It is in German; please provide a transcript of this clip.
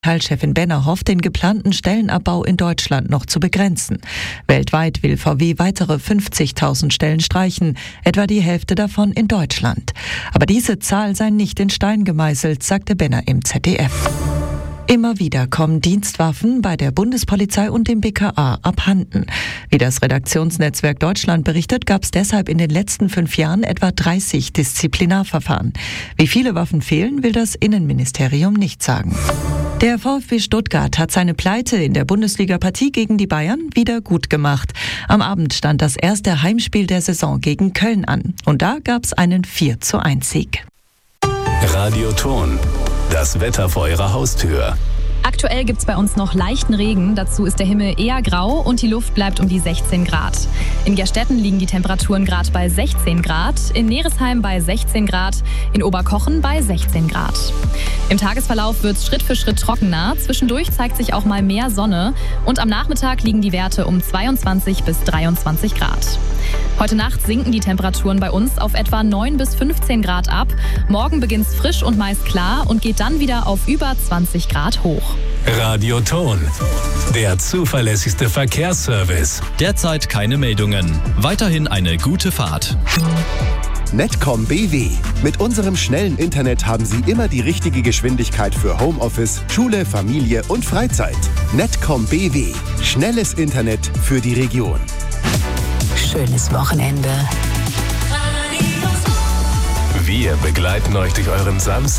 Teilchefin Benner hofft, den geplanten Stellenabbau in Deutschland noch zu begrenzen. Weltweit will VW weitere 50.000 Stellen streichen, etwa die Hälfte davon in Deutschland. Aber diese Zahl sei nicht in Stein gemeißelt, sagte Benner im ZDF. Immer wieder kommen Dienstwaffen bei der Bundespolizei und dem BKA abhanden. Wie das Redaktionsnetzwerk Deutschland berichtet, gab es deshalb in den letzten 5 Jahren etwa 30 Disziplinarverfahren. Wie viele Waffen fehlen, will das Innenministerium nicht sagen. Der VfB Stuttgart hat seine Pleite in der Bundesliga-Partie gegen die Bayern wieder gut gemacht. Am Abend stand das erste Heimspiel der Saison gegen Köln an. Und da gab es einen 4:1-Sieg. Radioton. Das Wetter vor Ihrer Haustür. Aktuell gibt's bei uns noch leichten Regen, dazu ist der Himmel eher grau und die Luft bleibt um die 16 Grad. In Gerstetten liegen die Temperaturen gerade bei 16 Grad, in Neresheim bei 16 Grad, in Oberkochen bei 16 Grad. Im Tagesverlauf wird's Schritt für Schritt trockener, zwischendurch zeigt sich auch mal mehr Sonne und am Nachmittag liegen die Werte um 22 bis 23 Grad. Heute Nacht sinken die Temperaturen bei uns auf etwa 9 bis 15 Grad ab. Morgen beginnt's frisch und meist klar und geht dann wieder auf über 20 Grad hoch. Radioton. Der zuverlässigste Verkehrsservice. Derzeit keine Meldungen. Weiterhin eine gute Fahrt. Netcom BW. Mit unserem schnellen Internet haben Sie immer die richtige Geschwindigkeit für Homeoffice, Schule, Familie und Freizeit. Netcom BW. Schnelles Internet für die Region. Schönes Wochenende. Wir begleiten euch durch euren Samstag.